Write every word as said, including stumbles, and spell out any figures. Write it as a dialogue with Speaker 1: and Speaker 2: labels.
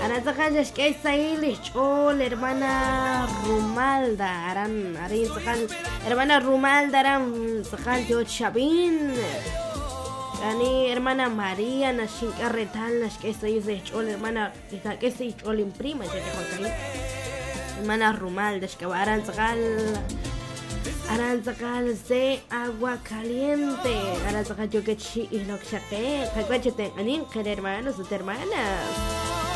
Speaker 1: Aranzakan que Saili Chol, hermana Rumalda, Aran, Arin Sakan, hermana Rumalda, Aran Sakan yo Chabin. Yani hermana María, Nashin Carretal, Nash que se Chol, hermana que se Chol imprima, ya que hermana Rumalda, que Aran Sakan. Aranzacal de agua caliente. Aranzacal yo que chi y lo que chaque. Cacuachete, anin, que hermanos, hermanas.